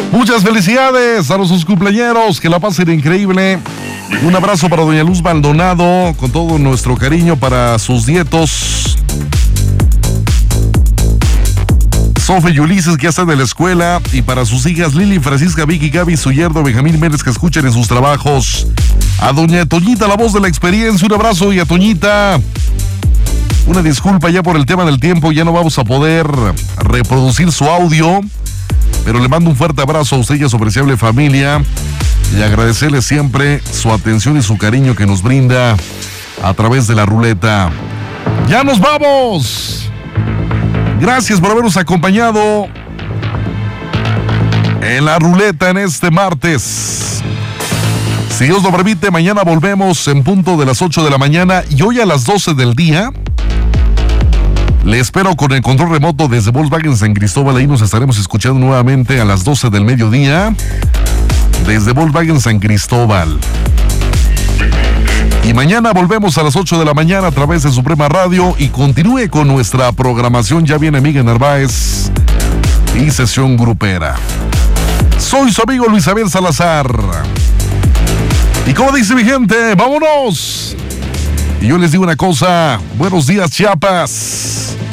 Muchas felicidades a los cumpleañeros, que la pasen increíble. Un abrazo para doña Luz Maldonado, con todo nuestro cariño para sus nietos. Sofe y Ulises, que ya están en la escuela, y para sus hijas Lili, Francisca, Vicky, Gaby, su yerno Benjamín Méndez, que escuchen en sus trabajos. A doña Toñita, la voz de la experiencia, un abrazo. Y a Toñita, una disculpa ya por el tema del tiempo, ya no vamos a poder reproducir su audio, pero le mando un fuerte abrazo a usted y a su apreciable familia, y agradecerle siempre su atención y su cariño que nos brinda a través de la ruleta. ¡Ya nos vamos! Gracias por habernos acompañado en la ruleta en este martes. Si Dios lo permite, mañana volvemos en punto de las 8 de la mañana, y hoy a las 12 del día le espero con el control remoto desde Volkswagen San Cristóbal. Ahí nos estaremos escuchando nuevamente a las 12 del mediodía desde Volkswagen San Cristóbal. Y mañana volvemos a las 8 de la mañana a través de Suprema Radio, y continúe con nuestra programación. Ya viene Miguel Narváez y Sesión Grupera. Soy su amigo Luis Abel Salazar. Y como dice mi gente, ¡vámonos! Y yo les digo una cosa: buenos días, Chiapas.